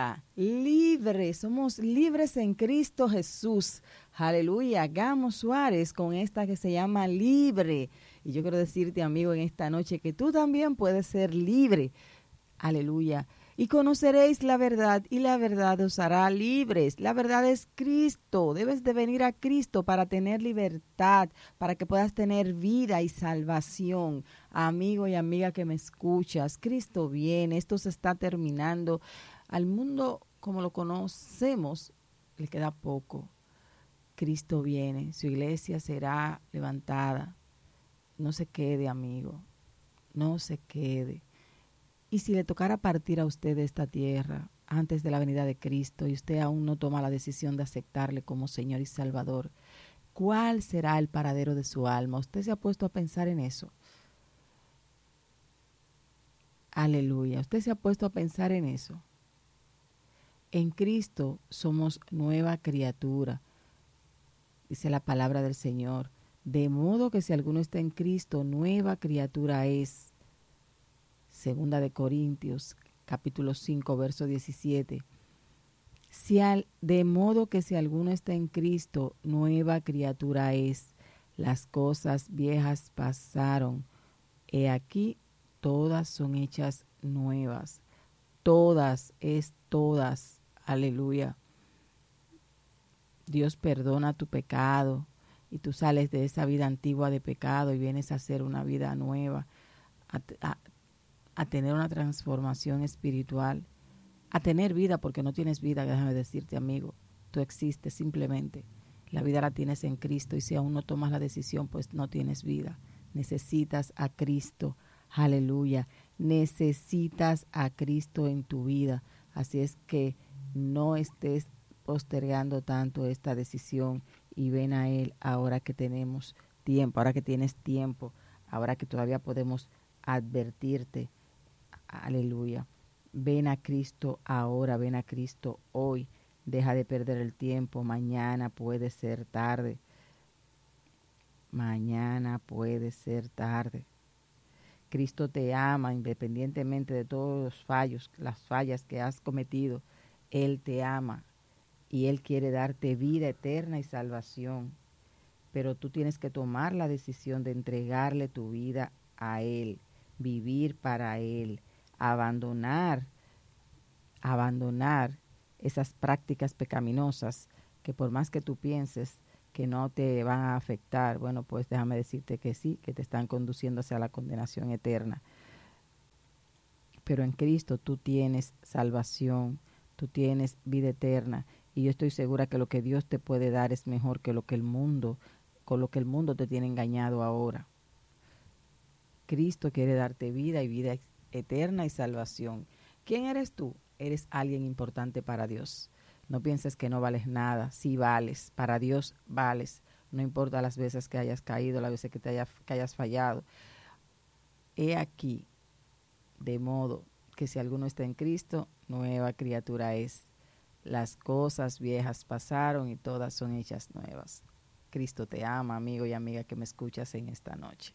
libre, somos libres en Cristo Jesús. Aleluya, Gamo Suárez con esta que se llama Libre. Y yo quiero decirte, amigo, en esta noche que tú también puedes ser libre. Aleluya. Y conoceréis la verdad y la verdad os hará libres. La verdad es Cristo. Debes de venir a Cristo para tener libertad, para que puedas tener vida y salvación. Amigo y amiga que me escuchas, Cristo viene. Esto se está terminando. Al mundo como lo conocemos le queda poco. Cristo viene. Su iglesia será levantada. No se quede, amigo. No se quede. Y si le tocara partir a usted de esta tierra antes de la venida de Cristo y usted aún no toma la decisión de aceptarle como Señor y Salvador, ¿cuál será el paradero de su alma? ¿Usted se ha puesto a pensar en eso? Aleluya. ¿Usted se ha puesto a pensar en eso? En Cristo somos nueva criatura, dice la palabra del Señor. De modo que si alguno está en Cristo, nueva criatura es. Segunda de Corintios, capítulo 5, verso 17. De modo que si alguno está en Cristo, nueva criatura es. Las cosas viejas pasaron. He aquí, todas son hechas nuevas. Todas, es todas. Aleluya. Dios perdona tu pecado y tú sales de esa vida antigua de pecado y vienes a hacer una vida nueva, a tener una transformación espiritual, a tener vida, porque no tienes vida, déjame decirte, amigo, tú existes simplemente. La vida la tienes en Cristo y si aún no tomas la decisión, pues no tienes vida. Necesitas a Cristo, aleluya, necesitas a Cristo en tu vida. Así es que no estés postergando tanto esta decisión y ven a Él ahora que tenemos tiempo, ahora que tienes tiempo, ahora que todavía podemos advertirte. Aleluya. Ven a Cristo ahora, ven a Cristo hoy. Deja de perder el tiempo. Mañana puede ser tarde. Mañana puede ser tarde. Cristo te ama independientemente de todos los fallos, las fallas que has cometido. Él te ama y Él quiere darte vida eterna y salvación. Pero tú tienes que tomar la decisión de entregarle tu vida a Él, vivir para Él. Abandonar esas prácticas pecaminosas que por más que tú pienses que no te van a afectar, bueno, pues déjame decirte que sí, que te están conduciendo hacia la condenación eterna. Pero en Cristo tú tienes salvación, tú tienes vida eterna y yo estoy segura que lo que Dios te puede dar es mejor que con lo que el mundo te tiene engañado ahora. Cristo quiere darte vida y vida eterna y salvación. ¿Quién eres tú? Eres alguien importante para Dios. No pienses que no vales nada. Sí vales. Para Dios vales. No importa las veces que hayas caído, las veces que hayas fallado. He aquí, de modo que si alguno está en Cristo, nueva criatura es. Las cosas viejas pasaron y todas son hechas nuevas. Cristo te ama, amigo y amiga que me escuchas en esta noche.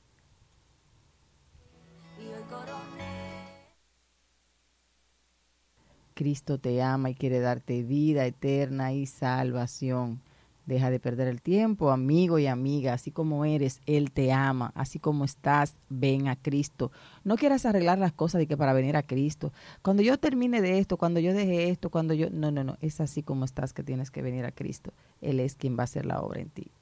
Cristo te ama y quiere darte vida eterna y salvación. Deja de perder el tiempo, amigo y amiga. Así como eres, Él te ama. Así como estás, ven a Cristo. No quieras arreglar las cosas de que para venir a Cristo. Cuando yo termine de esto, cuando yo deje esto, No. Es así como estás que tienes que venir a Cristo. Él es quien va a hacer la obra en ti.